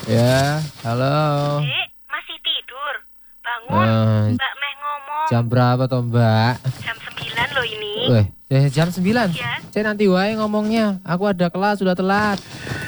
Ya, halo. Dek, masih tidur? Bangun, Mbak Meh ngomong. Jam berapa toh Mbak? Jam 9 loh ini. Jam 9. Ya. Saya nanti wae ngomongnya. Aku ada kelas, sudah telat.